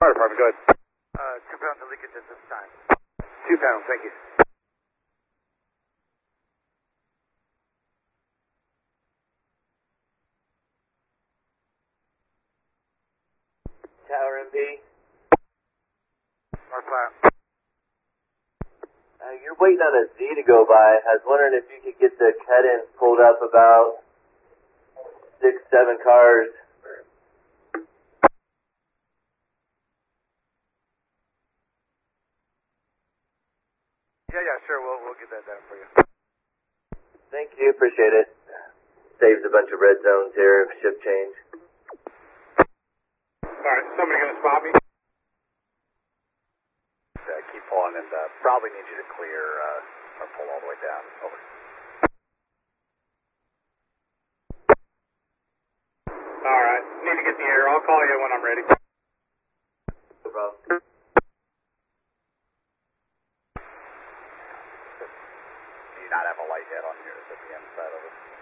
Fire department, go ahead. 2 pounds of leakage at this time. 2 pounds, thank you. Tower MP. North fire. You're waiting on a Z to go by. I was wondering if you could get the cut-ins pulled up about 6, 7 cars. Yeah, sure. We'll get that done for you. Thank you, appreciate it. Saves a bunch of red zones here, shift change. Alright, somebody gonna spot me? Keep pulling and probably need you to clear or pull all the way down. Over. Alright, need to get the air. I'll call you when I'm ready. No problem. Do you not have a light yet on here at the end side of it?